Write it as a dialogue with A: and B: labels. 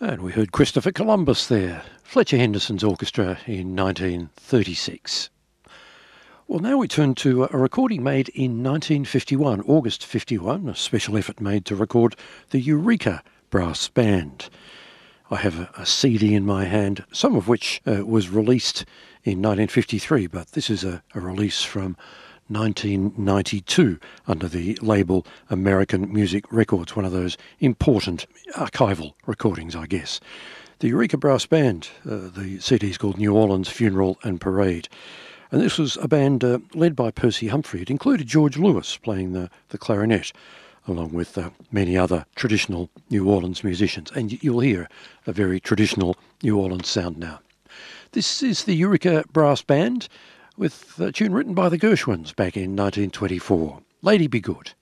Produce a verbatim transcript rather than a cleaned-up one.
A: And we heard Christopher Columbus there, Fletcher Henderson's orchestra in nineteen thirty-six. Well, now we turn to a recording made in nineteen fifty-one, August fifty-one, a special effort made to record the Eureka Brass Band. I have a, a C D in my hand, some of which uh, was released in nineteen fifty-three, but this is a, a release from nineteen ninety-two under the label American Music Records, one of those important archival recordings, I guess. The Eureka Brass Band, uh, the C D is called New Orleans Funeral and Parade. And this was a band uh, led by Percy Humphrey. It included George Lewis playing the, the clarinet, along with uh, many other traditional New Orleans musicians. And you'll hear a very traditional New Orleans sound now. This is the Eureka Brass Band, with a tune written by the Gershwins back in nineteen twenty-four, Lady Be Good.